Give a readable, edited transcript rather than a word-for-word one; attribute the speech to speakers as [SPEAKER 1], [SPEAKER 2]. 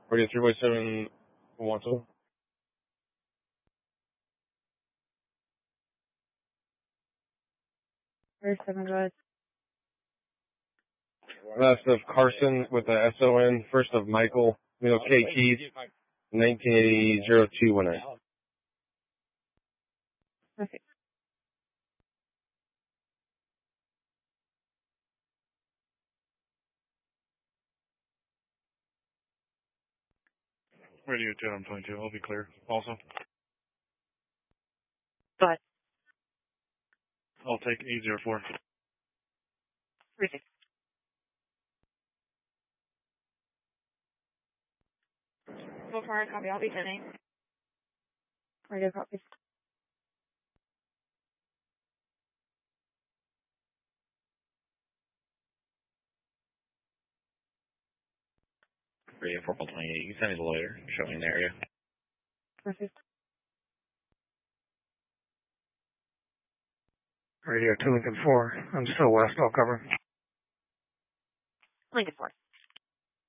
[SPEAKER 1] Radio 3.7 Wanto.
[SPEAKER 2] Where's 7 guys?
[SPEAKER 1] Last of Carson with the SON. First of Michael. K. Keith. 1980-0219.
[SPEAKER 2] Perfect.
[SPEAKER 3] Radio 222, I'll be clear. Also,
[SPEAKER 2] But
[SPEAKER 3] I'll take 804.
[SPEAKER 2] perfect. So far, copy. I'll be sending. Radio copy.
[SPEAKER 4] Radio 4.28, you can send me the lawyer, show me in the area.
[SPEAKER 2] Perfect.
[SPEAKER 5] Radio 2 Lincoln 4. I'm still west, I'll cover.
[SPEAKER 2] Lincoln 4.